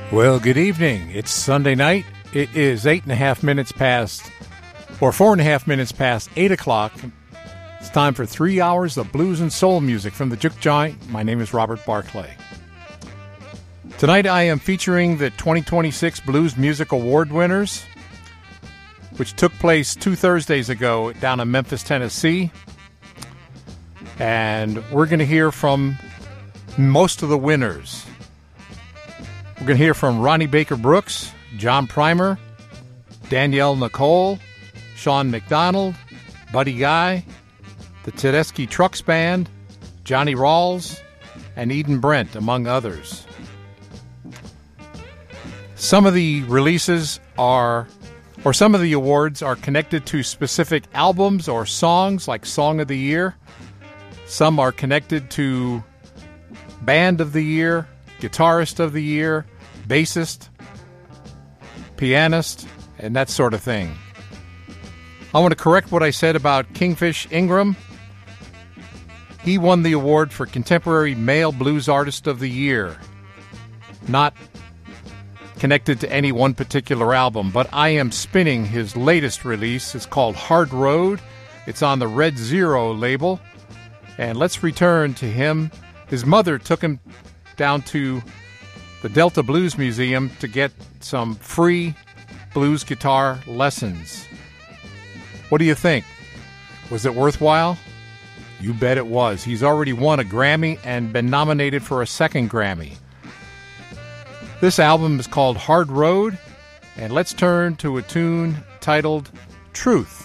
Well, good evening. It's Sunday night. It is 4.5 minutes past 8 o'clock. It's time for 3 hours of blues and soul music from the Juke Joint. My name is Robert Barclay. Tonight I am featuring the 2026 Blues Music Award winners, which took place 2 Thursdays ago down in Memphis, Tennessee. And we're going to hear from most of the winners. We're going to hear from Ronnie Baker Brooks, John Primer, Danielle Nicole, Sean McDonald, Buddy Guy, the Tedeschi Trucks Band, Johnny Rawls, and Eden Brent, among others. Some of the releases some of the awards are connected to specific albums or songs, like Song of the Year. Some are connected to Band of the Year, Guitarist of the Year, Bassist, Pianist, and that sort of thing. I want to correct what I said about Kingfish Ingram. He won the award for Contemporary Male Blues Artist of the Year, not connected to any one particular album, but I am spinning his latest release. It's called Hard Road. It's on the Red Zero label. And let's return to him. His mother took him down to the Delta Blues Museum to get some free blues guitar lessons. What do you think? Was it worthwhile? You bet it was. He's already won a Grammy and been nominated for a second Grammy. This album is called Hard Road, and let's turn to a tune titled Truth.